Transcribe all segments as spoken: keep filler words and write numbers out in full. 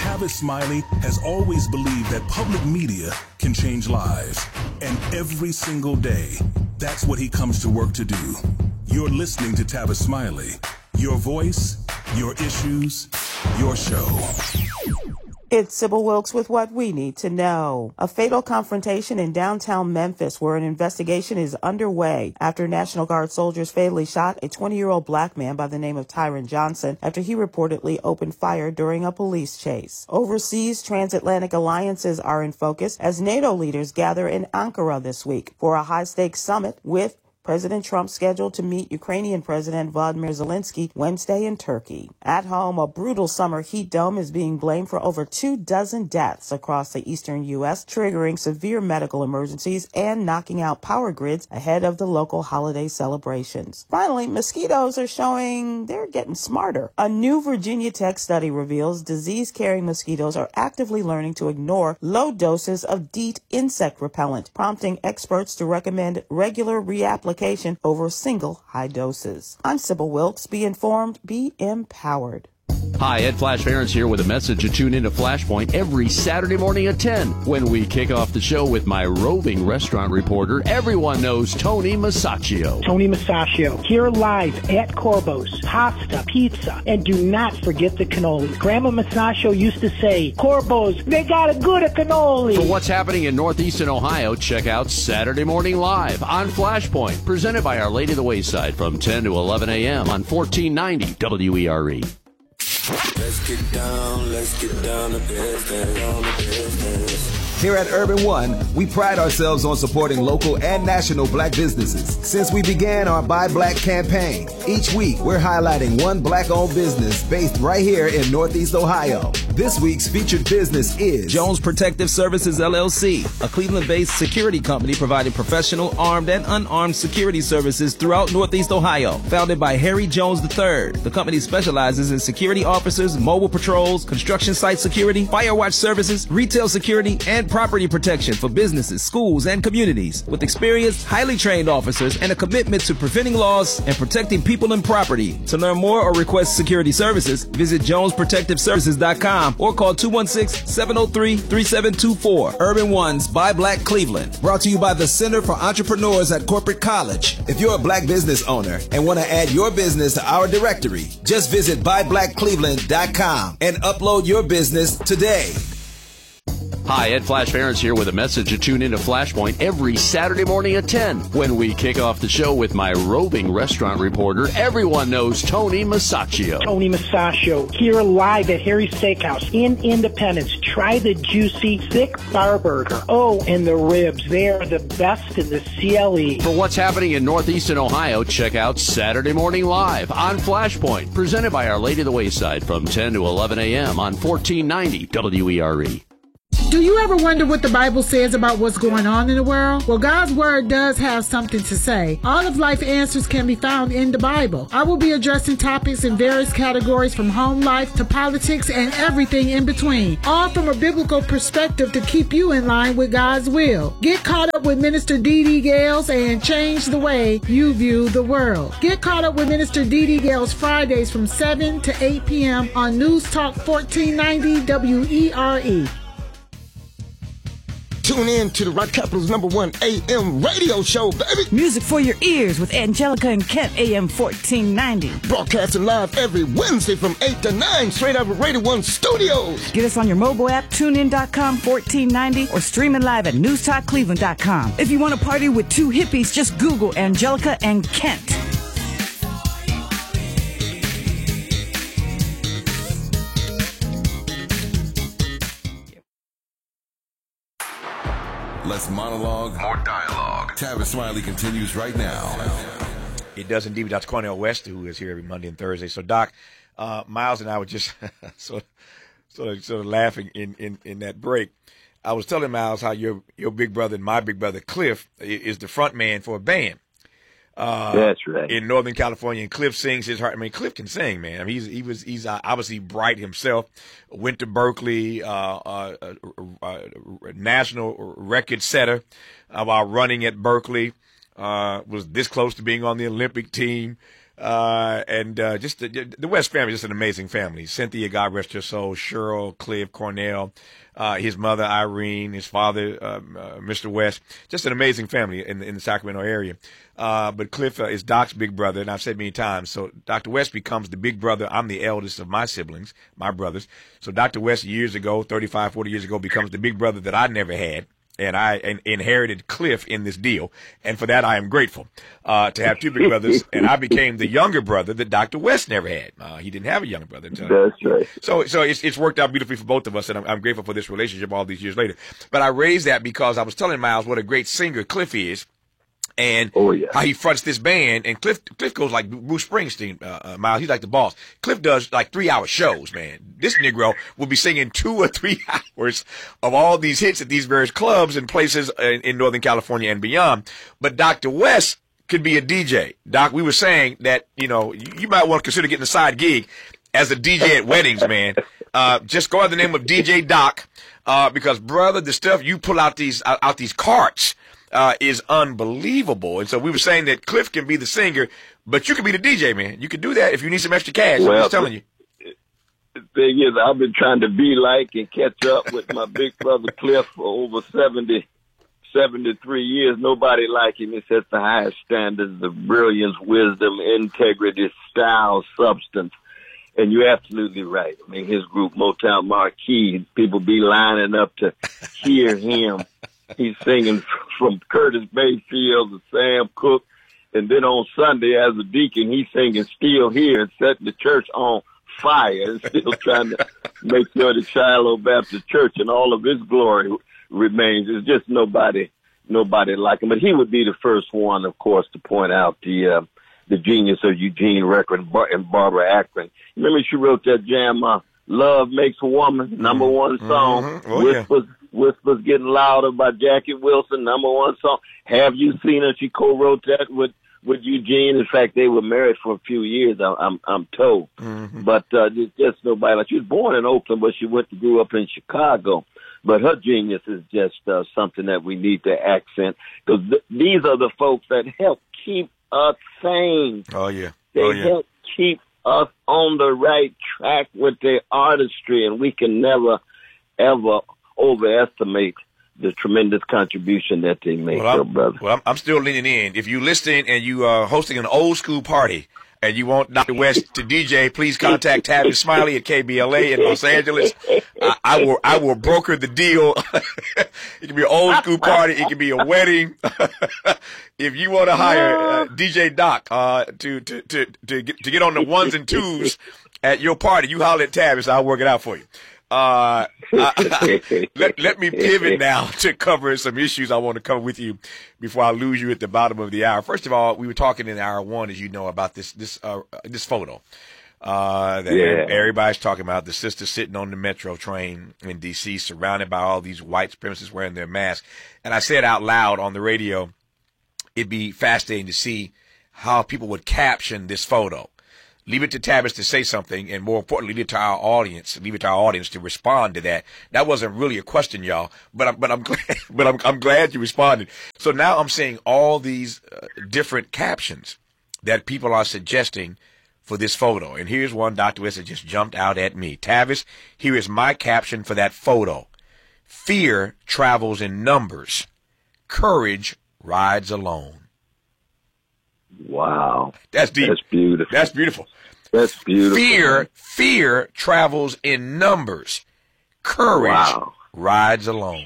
Tavis Smiley has always believed that public media can change lives. And every single day, that's what he comes to work to do. You're listening to Tavis Smiley. Your voice, your issues, your show. It's Sybil Wilkes with what we need to know. A fatal confrontation in downtown Memphis where an investigation is underway after National Guard soldiers fatally shot a twenty-year-old black man by the name of Tyron Johnson after he reportedly opened fire during a police chase. Overseas transatlantic alliances are in focus as NATO leaders gather in Ankara this week for a high-stakes summit with President Trump scheduled to meet Ukrainian President Vladimir Zelensky Wednesday in Turkey. At home, a brutal summer heat dome is being blamed for over two dozen deaths across the eastern U S, triggering severe medical emergencies and knocking out power grids ahead of the local holiday celebrations. Finally, mosquitoes are showing they're getting smarter. A new Virginia Tech study reveals disease-carrying mosquitoes are actively learning to ignore low doses of DEET insect repellent, prompting experts to recommend regular reapplication over single high doses. I'm Sybil Wilkes. Be informed, be empowered. Hi, Ed Flash Barron's here with a message to tune into Flashpoint every Saturday morning at ten when we kick off the show with my roving restaurant reporter. Everyone knows Tony Masaccio. Tony Masaccio, here live at Corbo's. Pasta, pizza, and do not forget the cannoli. Grandma Masaccio used to say, Corbo's, they got a good cannoli. For what's happening in Northeastern Ohio, check out Saturday Morning Live on Flashpoint, presented by Our Lady of the Wayside from ten to eleven a.m. on fourteen ninety W E R E. Let's get down, let's get down to business, down to business. Here at Urban One, we pride ourselves on supporting local and national black businesses. Since we began our Buy Black campaign, each week we're highlighting one black-owned business based right here in Northeast Ohio. This week's featured business is Jones Protective Services, L L C, a Cleveland-based security company providing professional armed and unarmed security services throughout Northeast Ohio. Founded by Harry Jones the third, the company specializes in security officers, mobile patrols, construction site security, fire watch services, retail security, and property protection for businesses, schools, and communities. With experienced, highly trained officers and a commitment to preventing loss and protecting people and property. To learn more or request security services, visit jones protective services dot com or call two one six, seven oh three, three seven two four. Urban One's Buy Black Cleveland. Brought to you by the Center for Entrepreneurs at Corporate College. If you're a black business owner and want to add your business to our directory, just visit buy black cleveland dot com and upload your business today. Hi, Ed Flash Barron's here with a message to tune into Flashpoint every Saturday morning at ten when we kick off the show with my roving restaurant reporter. Everyone knows Tony Masaccio. Tony Masaccio, here live at Harry's Steakhouse in Independence. Try the juicy, thick bar burger. Oh, and the ribs. They are the best in the C L E. For what's happening in Northeastern Ohio, check out Saturday Morning Live on Flashpoint, presented by Our Lady of the Wayside from ten to eleven a.m. on fourteen ninety W E R E. Do you ever wonder what the Bible says about what's going on in the world? Well, God's Word does have something to say. All of life answers can be found in the Bible. I will be addressing topics in various categories from home life to politics and everything in between, all from a biblical perspective to keep you in line with God's will. Get caught up with Minister Dee Dee Gales and change the way you view the world. Get caught up with Minister Dee Dee Gales Fridays from seven to eight p.m. on News Talk fourteen ninety W E R E. Tune in to the Rock Capital's number one A M radio show, baby. Music for your ears with Angelica and Kent, A M fourteen ninety. Broadcasting live every Wednesday from eight to nine, straight out of Radio one Studios. Get us on your mobile app, tune in dot com, fourteen ninety, or streaming live at news talk cleveland dot com. If you want to party with two hippies, just Google Angelica and Kent. Less monologue, more dialogue. Tavis Smiley continues right now. It does indeed. Doctor Cornell West, who is here every Monday and Thursday. So, Doc, uh, Miles and I were just sort of, sort of, sort of laughing in, in, in that break. I was telling Miles how your your big brother and my big brother Cliff is the front man for a band. Uh, That's right. In Northern California, and Cliff sings his heart. I mean, Cliff can sing, man. I mean, he's he was he's obviously bright himself. Went to Berkeley, uh, uh, uh, uh, national record setter uh, while running at Berkeley. Uh, was this close to being on the Olympic team. Uh, and uh, just the, the West family, just an amazing family. Cynthia, God rest her soul, Cheryl, Cliff, Cornell, uh, his mother, Irene, his father, um, uh, Mister West. Just an amazing family in the, in the Sacramento area. Uh, but Cliff uh, is Doc's big brother, and I've said many times. So Doctor West becomes the big brother. I'm the eldest of my siblings, my brothers. So Doctor West years ago, thirty-five, forty years ago, becomes the big brother that I never had. And I in, inherited Cliff in this deal. And for that, I am grateful uh, to have two big brothers. And I became the younger brother that Doctor West never had. Uh, he didn't have a younger brother. Until That's right. So so it's, it's worked out beautifully for both of us. And I'm, I'm grateful for this relationship all these years later. But I raised that because I was telling Miles what a great singer Cliff is. And oh, yeah. how he fronts this band, and Cliff Cliff goes like Bruce Springsteen, uh, uh, Miles. He's like the boss. Cliff does like three-hour shows, man. This Negro will be singing two or three hours of all these hits at these various clubs and places in, in Northern California and beyond. But Doctor West could be a D J. Doc, we were saying that, you know, you, you might want to consider getting a side gig as a D J at weddings, man. Uh, just go by the name of D J Doc, uh, because, brother, the stuff you pull out these out, out these carts, Uh, is unbelievable. And so we were saying that Cliff can be the singer, but you can be the D J, man. You can do that if you need some extra cash. Well, I'm just telling you. The thing is, I've been trying to be like and catch up with my big brother Cliff for over seventy, seventy-three years. Nobody like him. He sets the highest standards of brilliance, wisdom, integrity, style, substance. And you're absolutely right. I mean, his group, Motown Marquee, people be lining up to hear him. He's singing from Curtis Mayfield to Sam Cooke. And then on Sunday, as a deacon, he's singing Still Here and setting the church on fire and still trying to make sure the Shiloh Baptist Church and all of its glory remains. There's just nobody, nobody like him. But he would be the first one, of course, to point out the, uh, the genius of Eugene Record and Barbara Akron. Remember she wrote that jam, uh, Love Makes a Woman, number one song. Mm-hmm. Oh, Whispers, yeah. Whispers Getting Louder by Jackie Wilson, number one song. Have You Seen Her? She co-wrote that with, with Eugene. In fact, they were married for a few years, I'm, I'm, I'm told. Mm-hmm. But, uh, just, just nobody like, she was born in Oakland, but she went to grew up in Chicago. But her genius is just, uh, something that we need to accent. Cause th- these are the folks that help keep us sane. Oh, yeah. They oh, yeah. help keep us on the right track with their artistry, and we can never, ever overestimate the tremendous contribution that they make, well, I'm, brother. Well, I'm, I'm still leaning in. If you're listening and you are hosting an old school party and you want Doctor West to D J, please contact Tavis Smiley at K B L A in Los Angeles. I, I will I will broker the deal. It can be an old school party. It can be a wedding. If you want to hire uh, D J Doc uh, to to to to get, to get on the ones and twos at your party, you holler at Tavis. I'll work it out for you. Uh, I, let, let me pivot now to cover some issues I want to cover with you before I lose you at the bottom of the hour. First of all, we were talking in hour one, as you know, about this, this, uh, this photo, uh, that yeah. everybody's talking about, the sister sitting on the metro train in D C, surrounded by all these white supremacists wearing their masks. And I said out loud on the radio, it'd be fascinating to see how people would caption this photo. Leave it to Tavis to say something, and more importantly, leave it to our audience. Leave it to our audience to respond to that. That wasn't really a question, y'all, but I'm, but I'm glad, but I'm, I'm glad you responded. So now I'm seeing all these uh, different captions that people are suggesting for this photo. And here's one, Doctor West, that just jumped out at me. Tavis, here is my caption for that photo. Fear travels in numbers. Courage rides alone. Wow. That's deep. That's beautiful. That's beautiful. That's beautiful. Fear, fear travels in numbers. Courage wow. rides alone.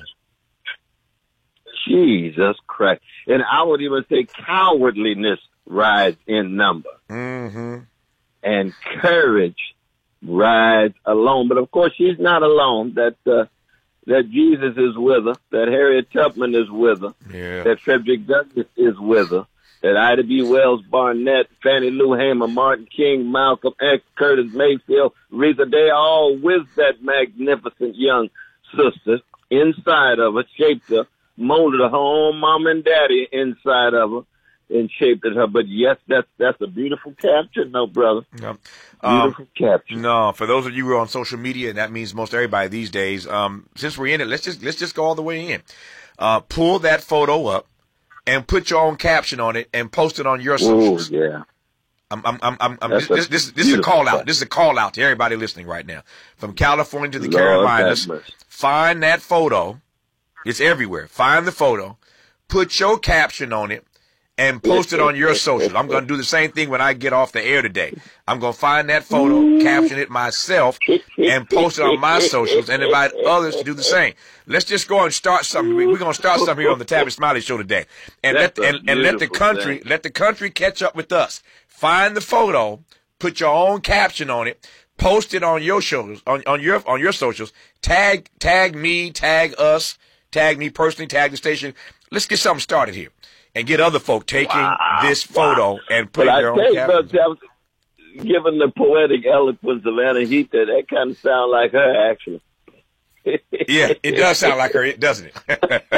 Jesus Christ. And I would even say cowardliness rides in number. Mm-hmm. And courage rides alone. But of course, she's not alone. That, uh, that Jesus is with her. That Harriet Tubman is with her. Yeah. That Frederick Douglass is with her. That Ida B. Wells, Barnett, Fannie Lou Hamer, Martin King, Malcolm X, Curtis Mayfield, Rita, they all with that magnificent young sister inside of her, shaped her, molded her own mom and daddy inside of her, and shaped her. But yes, that's that's a beautiful capture, no, brother. No. Beautiful um, capture. No, for those of you who are on social media, and that means most everybody these days, um, since we're in it, let's just let's just go all the way in. Uh, pull that photo up and put your own caption on it and post it on your socials. Oh, yeah. I'm, I'm, I'm, I'm, I'm this, this, this, this is a call out. This is a call out to everybody listening right now. From California to the Lord Carolinas, find that photo. It's everywhere. Find the photo, put your caption on it, and post it on your socials. I'm going to do the same thing when I get off the air today. I'm going to find that photo, caption it myself, and post it on my socials and invite others to do the same. Let's just go and start something. We're going to start something here on the Tavis Smiley Show today. And let, and, and let the country, let the country catch up with us. Find the photo, put your own caption on it, post it on your socials, on, on your, on your socials, tag, tag me, tag us, tag me personally, tag the station. Let's get something started here. And get other folk taking wow, this photo wow. and putting but their I own captions. But given the poetic eloquence of Anna Heather, that kind of sounds like her, actually. Yeah, it does sound like her, doesn't it?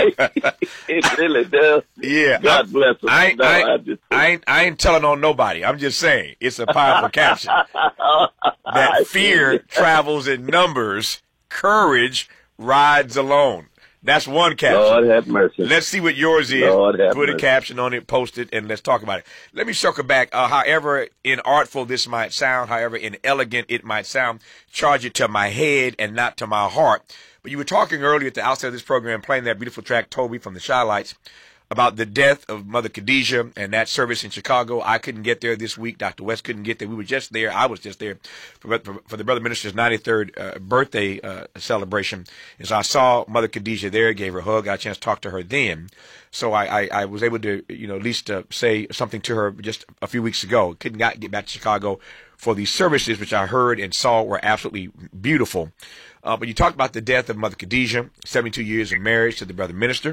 It really does. Yeah. God bless her. I ain't, no, I, ain't, I, just, I, ain't, I ain't telling on nobody. I'm just saying it's a powerful caption. That fear travels in numbers, courage rides alone. That's one caption. Lord have mercy. Let's see what yours is. Lord have Put a mercy. caption on it, post it, and let's talk about it. Let me circle back. Uh, however inartful this might sound, however inelegant it might sound, charge it to my head and not to my heart. But you were talking earlier at the outset of this program, playing that beautiful track, Toby from the Shy Lights, about the death of Mother Khadijah and that service in Chicago. I couldn't get there this week. Doctor West couldn't get there. We were just there. I was just there for, for, for the Brother Minister's ninety-third uh, birthday uh, celebration. As I saw Mother Khadijah there, gave her a hug, got a chance to talk to her then. So I, I, I was able to, you know, at least uh, say something to her just a few weeks ago. Couldn't got, get back to Chicago for these services, which I heard and saw were absolutely beautiful. Uh, but you talked about the death of Mother Khadijah, seventy-two years of marriage to the Brother Minister.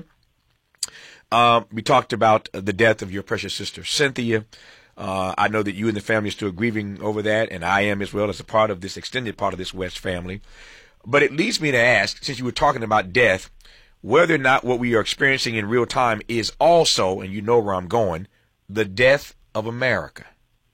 Um, we talked about the death of your precious sister, Cynthia. Uh, I know that you and the family are still grieving over that, and I am as well as a part of this extended part of this West family. But it leads me to ask, since you were talking about death, whether or not what we are experiencing in real time is also, and you know where I'm going, the death of America.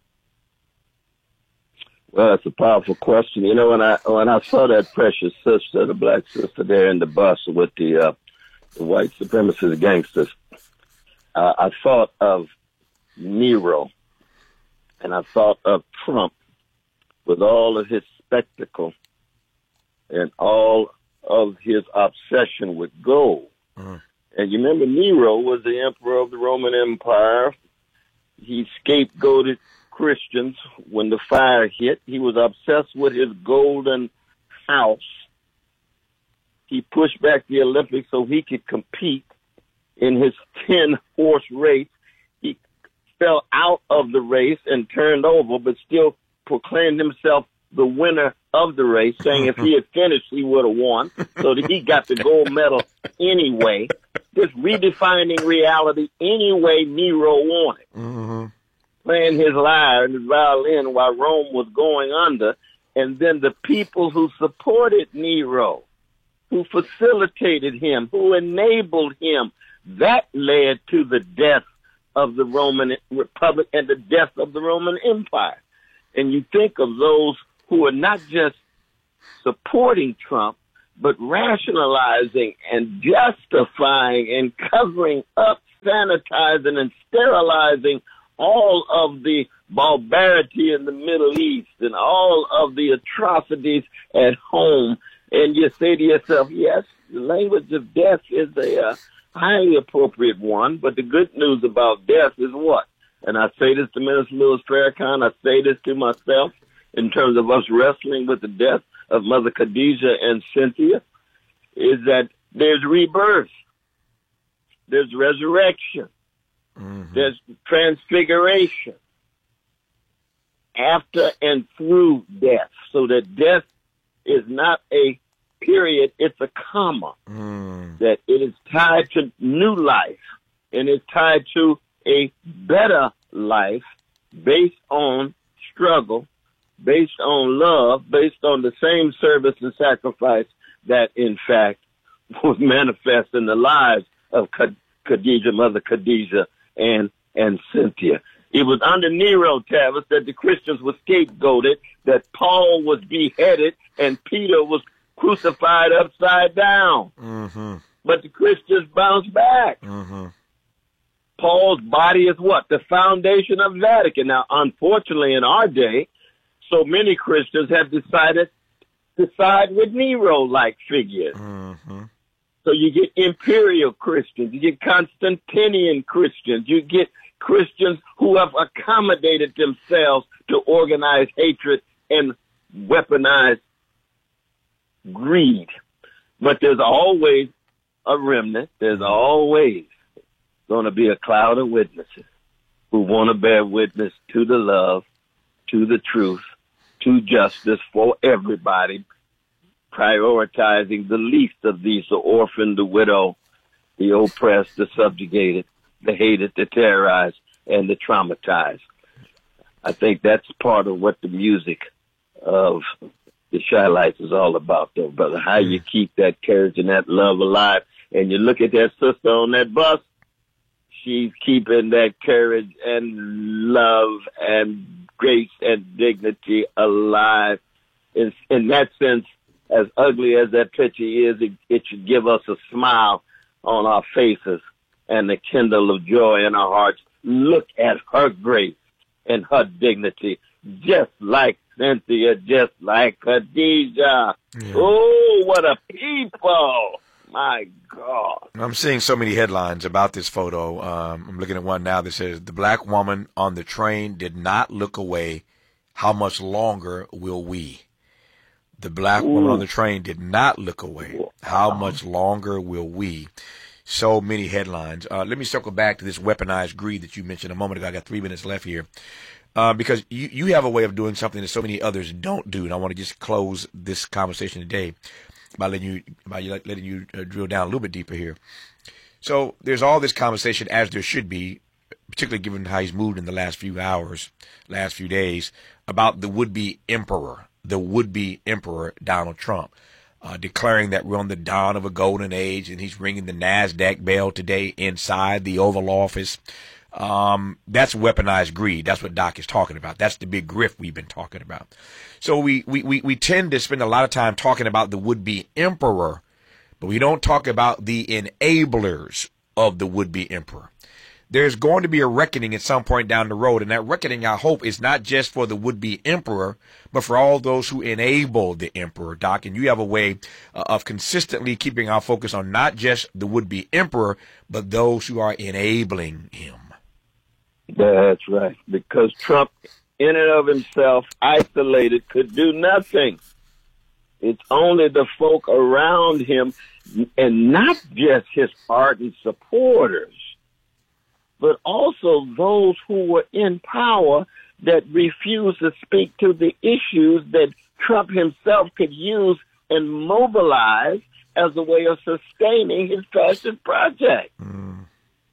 Well, that's a powerful question. You know, when I when I saw that precious sister, the black sister there in the bus with the, uh, the white supremacist gangsters, Uh, I thought of Nero, and I thought of Trump with all of his spectacle and all of his obsession with gold. Mm-hmm. And you remember Nero was the emperor of the Roman Empire. He scapegoated Christians when the fire hit. He was obsessed with his golden house. He pushed back the Olympics so he could compete. In his ten-horse race, he fell out of the race and turned over, but still proclaimed himself the winner of the race, saying if he had finished, he would have won, so that he got the gold medal anyway. Just redefining reality any way Nero wanted. Mm-hmm. Playing his lyre and his violin while Rome was going under, and then the people who supported Nero, who facilitated him, who enabled him, that led to the death of the Roman Republic and the death of the Roman Empire. And you think of those who are not just supporting Trump, but rationalizing and justifying and covering up, sanitizing and sterilizing all of the barbarity in the Middle East and all of the atrocities at home. And you say to yourself, yes, the language of death is a uh, highly appropriate one, but the good news about death is what? And I say this to Minister Louis Farrakhan, I say this to myself in terms of us wrestling with the death of Mother Khadijah and Cynthia, is that there's rebirth, there's resurrection, mm-hmm. there's transfiguration after and through death, so that death is not a period, it's a comma, mm. that it is tied to new life, and it's tied to a better life based on struggle, based on love, based on the same service and sacrifice that, in fact, was manifest in the lives of Khadijah, Mother Khadijah, and, and Cynthia. It was under Nero, Tavis, that the Christians were scapegoated, that Paul was beheaded, and Peter was crucified upside down. Mm-hmm. But the Christians bounced back. Mm-hmm. Paul's body is what? The foundation of Vatican. Now, unfortunately, in our day, so many Christians have decided to side with Nero-like figures. Mm-hmm. So you get imperial Christians, you get Constantinian Christians, you get Christians who have accommodated themselves to organize hatred and weaponize greed. But there's always a remnant. There's always going to be a cloud of witnesses who want to bear witness to the love, to the truth, to justice for everybody, prioritizing the least of these, the orphan, the widow, the oppressed, the subjugated, the hated, the terrorized, and the traumatized. I think that's part of what the music of the Chi-Lites is all about, though, brother. How you keep that courage and that love alive. And you look at that sister on that bus, she's keeping that courage and love and grace and dignity alive. In, in that sense, as ugly as that picture is, it, it should give us a smile on our faces and the kindle of joy in our hearts. Look at her grace and her dignity, just like Cynthia, just like Khadijah. Yeah. Oh, what a people! My God. I'm seeing so many headlines about this photo. Um, I'm looking at one now that says, the black woman on the train did not look away. How much longer will we? The black Ooh. woman on the train did not look away. How much longer will we? So many headlines. Uh, let me circle back to this weaponized greed that you mentioned a moment ago. I got three minutes left here. Uh, because you, you have a way of doing something that so many others don't do. And I want to just close this conversation today by letting you, by letting you uh, drill down a little bit deeper here. So there's all this conversation, as there should be, particularly given how he's moved in the last few hours, last few days, about the would-be emperor, the would-be emperor, Donald Trump, uh, declaring that we're on the dawn of a golden age, and he's ringing the NASDAQ bell today inside the Oval Office. Um, that's weaponized greed. That's what Doc is talking about. That's the big grift we've been talking about. So we, we, we, we tend to spend a lot of time talking about the would-be emperor, but we don't talk about the enablers of the would-be emperor. There's going to be a reckoning at some point down the road, and that reckoning, I hope, is not just for the would-be emperor, but for all those who enable the emperor, Doc. And you have a way uh, of consistently keeping our focus on not just the would-be emperor, but those who are enabling him. That's right, because Trump, in and of himself, isolated, could do nothing. It's only the folk around him, and not just his ardent supporters, but also those who were in power that refused to speak to the issues that Trump himself could use and mobilize as a way of sustaining his fascist project. Mm.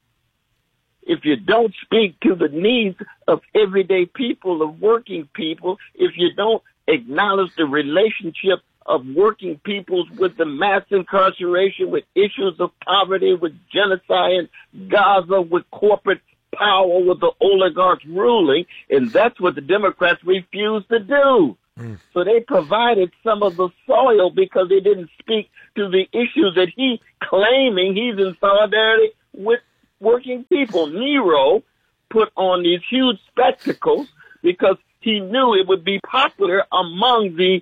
If you don't speak to the needs of everyday people, of working people, if you don't acknowledge the relationship of working peoples with the mass incarceration, with issues of poverty, with genocide in Gaza, with corporate power, with the oligarchs ruling, and that's what the Democrats refused to do. Mm. So they provided some of the soil because they didn't speak to the issues that he claiming he's in solidarity with working people. Nero put on these huge spectacles because he knew it would be popular among the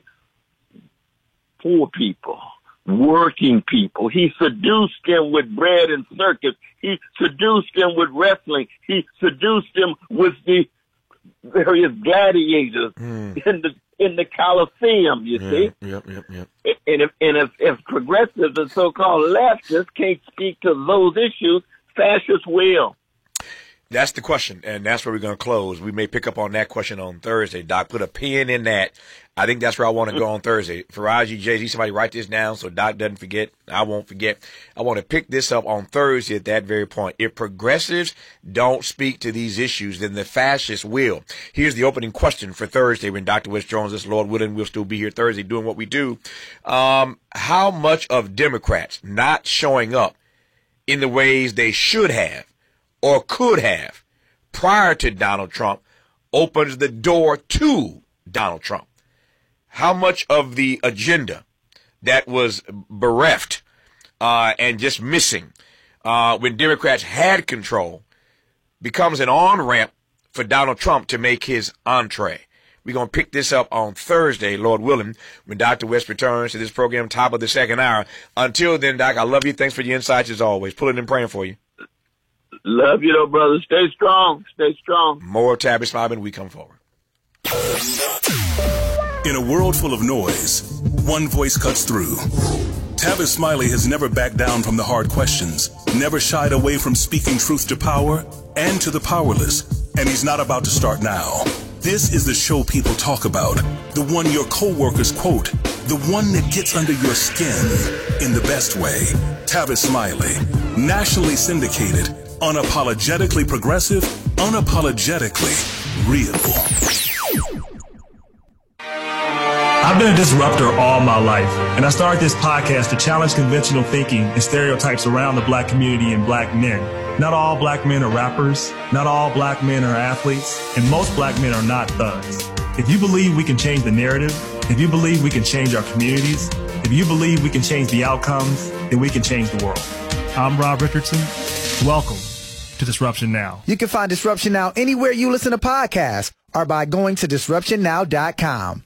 poor people, working people. He seduced them with bread and circus. He seduced them with wrestling. He seduced them with the various gladiators mm. in the in the Colosseum, you yeah, see. Yep, yep, yep. And if and if, if progressives and so-called leftists can't speak to those issues, fascists will. That's the question, and that's where we're going to close. We may pick up on that question on Thursday, Doc. Put a pin in that. I think that's where I want to go on Thursday. Faraji, Jay-Z, somebody write this down so Doc doesn't forget. I won't forget. I want to pick this up on Thursday at that very point. If progressives don't speak to these issues, then the fascists will. Here's the opening question for Thursday when Doctor West joins us. Lord willing, we'll still be here Thursday doing what we do. Um, how much of Democrats not showing up in the ways they should have or could have prior to Donald Trump opens the door to Donald Trump? How much of the agenda that was bereft uh, and just missing uh, when Democrats had control becomes an on-ramp for Donald Trump to make his entree. We're going to pick this up on Thursday, Lord willing, when Doctor West returns to this program, top of the second hour. Until then, Doc, I love you. Thanks for your insights as always. Pulling and praying for you. Love you, though, brother. Stay strong. Stay strong. More Tavis Smiley when we come forward. In a world full of noise, one voice cuts through. Tavis Smiley has never backed down from the hard questions, never shied away from speaking truth to power and to the powerless, and he's not about to start now. This is the show people talk about, the one your coworkers quote, the one that gets under your skin in the best way. Tavis Smiley, nationally syndicated, unapologetically progressive, unapologetically real. I've been a disruptor all my life, and I started this podcast to challenge conventional thinking and stereotypes around the black community and black men. Not all black men are rappers, not all black men are athletes, and most black men are not thugs. If you believe we can change the narrative, if you believe we can change our communities, if you believe we can change the outcomes, then we can change the world. I'm Rob Richardson. Welcome to Disruption Now. You can find Disruption Now anywhere you listen to podcasts or by going to disruption now dot com.